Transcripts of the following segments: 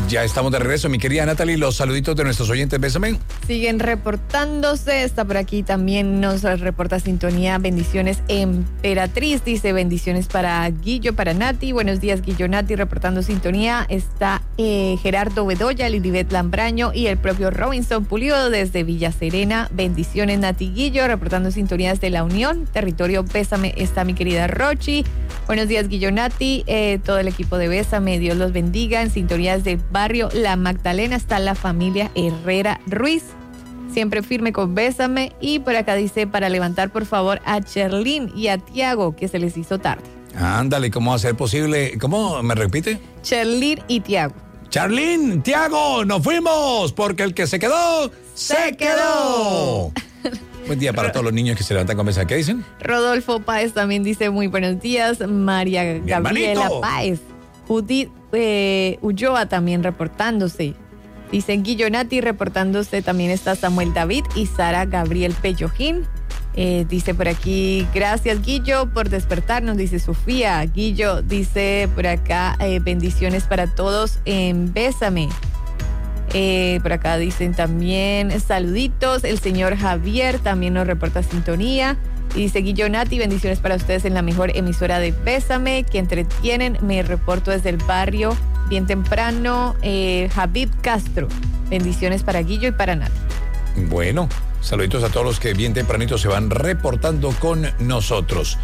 Ya estamos de regreso, mi querida Natalie, los saluditos de nuestros oyentes, bésame. Siguen reportándose, está por aquí también, nos reporta sintonía, bendiciones Emperatriz, dice bendiciones para Guillo, para Nati, buenos días Guillo, Nati, reportando sintonía, está Gerardo Bedoya, Lilibet Lambraño y el propio Robinson Pulido desde Villa Serena, bendiciones Nati Guillo, reportando sintonías de La Unión, territorio Bésame, está mi querida Rochi, buenos días Guillo, Nati, todo el equipo de Bésame, Dios los bendiga, en sintonías de barrio La Magdalena está la familia Herrera Ruiz, siempre firme con Bésame, y por acá dice para levantar por favor a Cherlín y a Tiago que se les hizo tarde. Ándale, ¿cómo va a ser posible? ¿Cómo me repite? Cherlín y Tiago. Charlín, Tiago, nos fuimos porque el que se quedó, se quedó. Buen día para todos los niños que se levantan con Bésame. ¿Qué dicen? Rodolfo Páez también dice muy buenos días. María Gabriela hermanito Páez. Judith Ulloa también reportándose. Dicen Guillo Nati reportándose. También está Samuel David y Sara Gabriel Pellojín. Dice por aquí, gracias Guillo por despertarnos, dice Sofía. Guillo dice por acá, bendiciones para todos en Bésame. Por acá dicen también saluditos. El señor Javier también nos reporta sintonía. Y dice Guillo Nati, bendiciones para ustedes en la mejor emisora de Bésame, que entretienen. Me reporto desde el barrio bien temprano. Javid Castro, bendiciones para Guillo y para Nati. Bueno, saluditos a todos los que bien tempranito se van reportando con nosotros.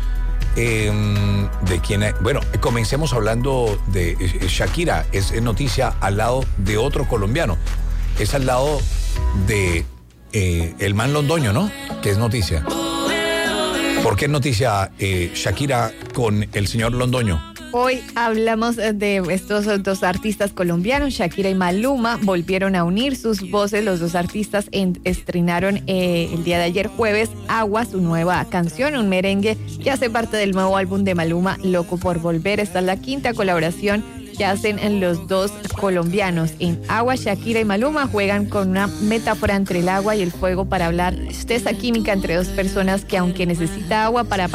De quién, bueno, comencemos hablando de Shakira. Es noticia al lado de otro colombiano. Es al lado de el man Londoño, ¿no? Que es noticia. ¿Por qué es noticia Shakira con el señor Londoño? Hoy hablamos de estos dos artistas colombianos, Shakira y Maluma, volvieron a unir sus voces. Los dos artistas estrenaron el día de ayer jueves Agua, su nueva canción, un merengue que hace parte del nuevo álbum de Maluma, Loco por Volver. Esta es la quinta colaboración que hacen los dos colombianos. En Agua, Shakira y Maluma juegan con una metáfora entre el agua y el fuego para hablar de esa química entre dos personas que, aunque necesita agua para